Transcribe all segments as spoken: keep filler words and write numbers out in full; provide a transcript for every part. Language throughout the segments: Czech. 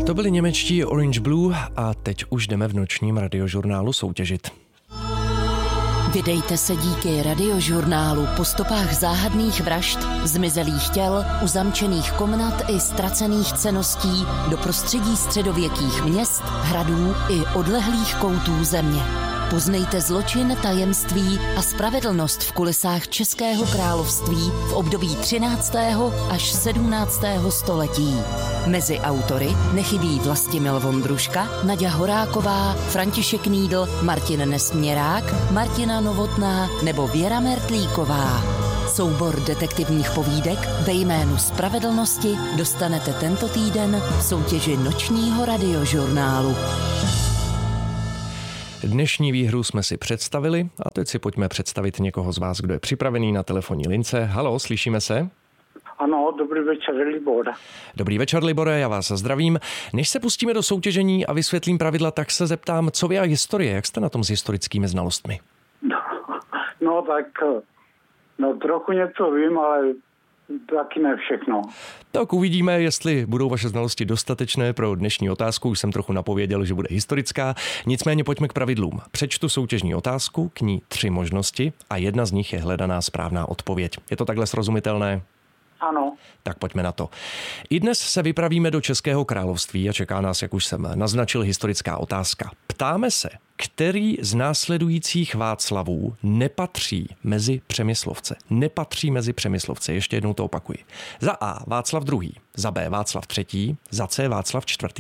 To byli němečtí Orange Blue a teď už jdeme v nočním radiožurnálu soutěžit. Vydejte se díky radiožurnálu po stopách záhadných vražd, zmizelých těl, uzamčených komnat i ztracených cenností do prostředí středověkých měst, hradů i odlehlých koutů země. Poznejte zločin, tajemství a spravedlnost v kulisách Českého království v období třináctého až sedmnáctého století. Mezi autory nechybí Vlastimil Vondruška, Naďa Horáková, František Nýdl, Martin Nesměrák, Martina Novotná nebo Věra Mertlíková. Soubor detektivních povídek ve jménu spravedlnosti dostanete tento týden v soutěži nočního radiožurnálu. Dnešní výhru jsme si představili a teď si pojďme představit někoho z vás, kdo je připravený na telefonní lince. Haló, slyšíme se? Ano, dobrý večer, Libor. Dobrý večer, Libore, já vás zdravím. Než se pustíme do soutěžení a vysvětlím pravidla, tak se zeptám, co vy a historie, jak jste na tom s historickými znalostmi? No, no tak, no trochu něco vím, ale taky ne všechno. Tak uvidíme, jestli budou vaše znalosti dostatečné pro dnešní otázku. Už jsem trochu napověděl, že bude historická. Nicméně pojďme k pravidlům. Přečtu soutěžní otázku, k ní tři možnosti a jedna z nich je hledaná správná odpověď. Je to takhle srozumitelné? Ano. Tak pojďme na to. I dnes se vypravíme do Českého království a čeká nás, jak už jsem naznačil, historická otázka. Ptáme se, který z následujících Václavů nepatří mezi Přemyslovce. Nepatří mezi Přemyslovce, ještě jednou to opakuji. Za A Václav druhý, za B Václav třetí, za C Václav čtvrtý.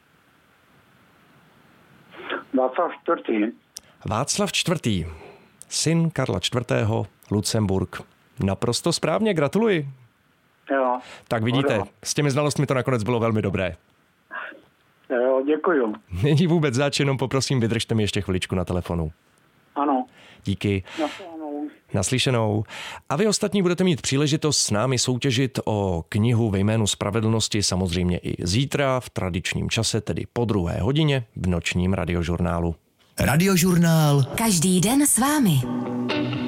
Václav čtvrtý. Václav čtvrtý, syn Karla čtvrtého. Lucemburk. Naprosto správně, gratuluji. Jo. Tak vidíte, s těmi znalostmi to nakonec bylo velmi dobré. Jo, děkuju. Není vůbec zač, jenom poprosím, vydržte mi ještě chviličku na telefonu. Ano. Díky. Naslyšenou. Naslyšenou. A vy ostatní budete mít příležitost s námi soutěžit o knihu ve jménu spravedlnosti samozřejmě i zítra v tradičním čase, tedy po druhé hodině v nočním radiožurnálu. Radiožurnál. Každý den s vámi.